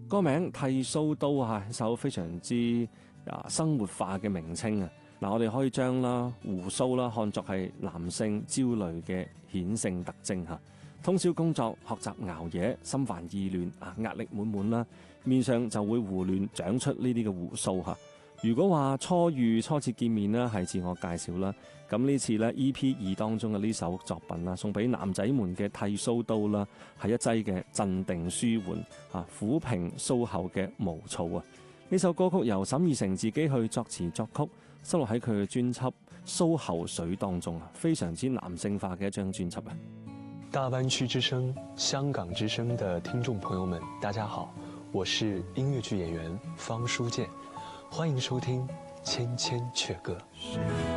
歌名剃鬚刀啊，一首非常之生活化嘅名稱啊。嗱，我哋可以將啦鬍鬚啦看作係男性焦慮嘅顯性特徵嚇。通宵工作、學習、熬夜，心煩意亂啊，壓力滿滿啦，面上就會胡亂長出呢啲嘅鬍鬚嚇。如果話初遇、初次見面啦，係自我介紹啦，咁呢次咧 EP2 當中嘅呢首作品啦，送俾男仔們嘅剃鬚刀啦，係一劑嘅鎮定舒緩啊，撫平鬚後嘅毛躁啊。呢首歌曲由沈以誠自己去作詞作曲，收錄喺佢嘅專輯《鬚後水》當中啊，非常之男性化嘅一張專輯啊。 大灣區之聲、香港之聲的聽眾朋友們，大家好，我是音樂劇演員方書劍，歡迎收聽《千千闕歌》。